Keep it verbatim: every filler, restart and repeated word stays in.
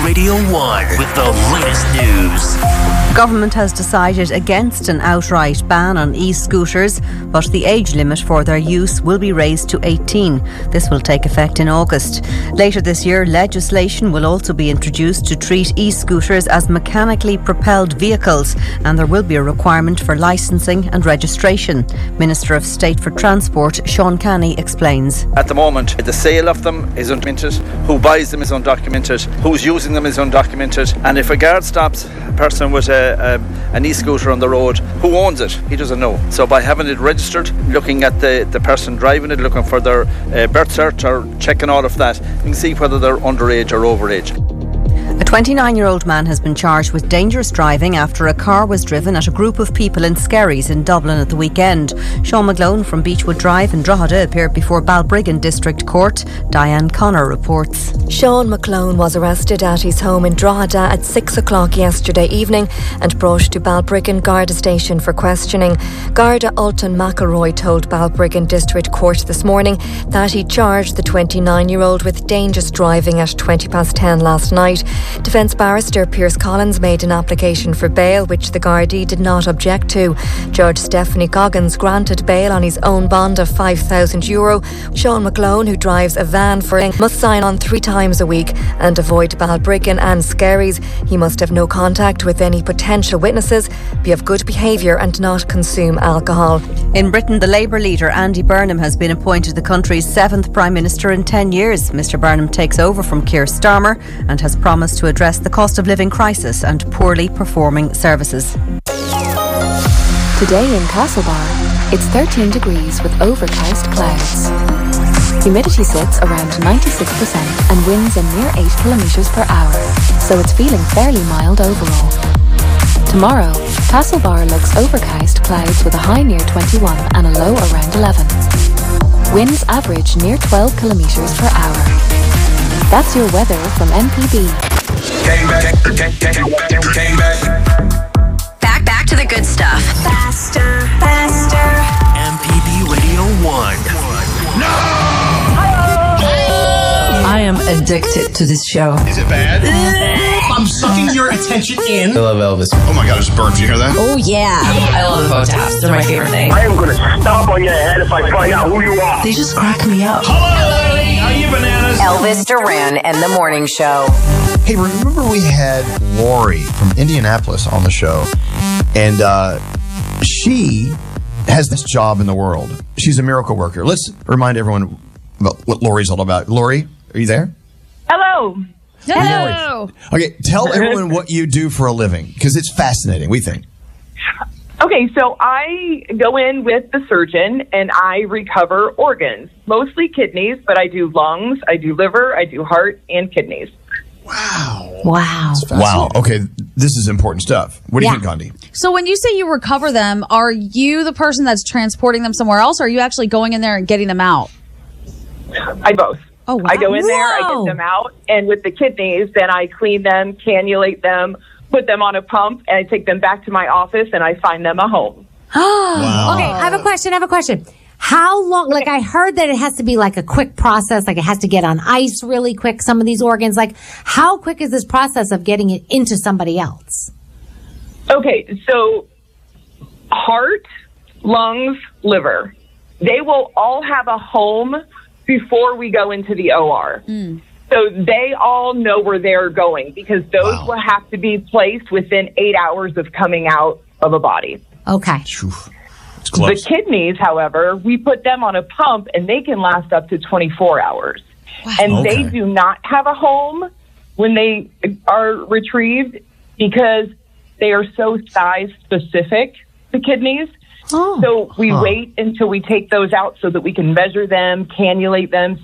Radio one with the latest news. Government has decided against an outright ban on e-scooters, but the age limit for their use will be raised to eighteen. This will take effect in August. Later this year, legislation will also be introduced to treat e-scooters as mechanically propelled vehicles, and there will be a requirement for licensing and registration. Minister of State for Transport, Sean Canny, explains. At the moment, the sale of them is undocumented, who buys them is undocumented, who's using them is undocumented, and if a guard stops a person with a A, an e-scooter on the road, who owns it? He doesn't know. So by having it registered, looking at the, the person driving it, looking for their uh, birth cert or checking all of that, you can see whether they're underage or overage. A twenty-nine-year-old man has been charged with dangerous driving after a car was driven at a group of people in Skerries in Dublin at the weekend. Sean McGlone from Beechwood Drive in Drogheda appeared before Balbriggan District Court. Diane Connor reports. Sean McGlone was arrested at his home in Drogheda at six o'clock yesterday evening and brought to Balbriggan Garda Station for questioning. Garda Ultan McElroy told Balbriggan District Court this morning that he charged the twenty-nine-year-old with dangerous driving at twenty past ten last night. Defence barrister Pierce Collins made an application for bail, which the Gardaí did not object to. Judge Stephanie Goggins granted bail on his own bond of five thousand euro. Sean McGlone, who drives a van for Ing, must sign on three times a week and avoid Balbriggan and Skerries. He must have no contact with any potential witnesses, be of good behaviour and not consume alcohol. In Britain, the Labour leader Andy Burnham has been appointed the country's seventh Prime Minister in ten years. Mr Burnham takes over from Keir Starmer and has promised to address the cost of living crisis and poorly performing services. Today in Castlebar, it's thirteen degrees with overcast clouds. Humidity sits around ninety-six percent and winds a mere eight kilometres per hour, so it's feeling fairly mild overall. Tomorrow, Castlebar looks overcast clouds with a high near twenty-one and a low around eleven. Winds average near twelve kilometres per hour. That's your weather from N P B. Came back, came, came, came back. Back, back to the good stuff. Faster, faster. M P B Radio one. No! I am addicted to this show. Is it bad? I'm sucking your attention in. I love Elvis. Oh my God, it's burnt. Did you hear that? Oh yeah. I love the photographs. They're my favorite thing. I am going to stomp on your head if I find out who you are. They just crack me up. Hello, lady. Are you bananas? Elvis Duran and the Morning Show. Hey, remember we had Lori from Indianapolis on the show, and uh, she has this job in the world. She's a miracle worker. Let's remind everyone about what Lori's all about. Lori, are you there? Hello. Hello. Okay, tell everyone what you do for a living, because it's fascinating, we think. Okay, so I go in with the surgeon and I recover organs, mostly kidneys, but I do lungs, I do liver, I do heart, and kidneys. Wow. Wow. Wow. Okay, this is important stuff. What do yeah. you think, Gandhi? So when you say you recover them, are you the person that's transporting them somewhere else, or are you actually going in there and getting them out? I both. Oh, wow. I go in Whoa. there, I get them out, and with the kidneys, then I clean them, cannulate them, put them on a pump, and I take them back to my office, and I find them a home. Wow. Okay, I have a question, I have a question. How long, like I heard that it has to be like a quick process, like it has to get on ice really quick, some of these organs. Like, how quick is this process of getting it into somebody else? Okay, so heart, lungs, liver, they will all have a home before we go into the O R. Mm. So they all know where they're going because those wow. will have to be placed within eight hours of coming out of a body. Okay. It's close. The kidneys, however, we put them on a pump and they can last up to twenty-four hours. Wow. And Okay. they do not have a home when they are retrieved because they are so size specific, the kidneys. Oh. So we Huh. wait until we take those out so that we can measure them, cannulate them,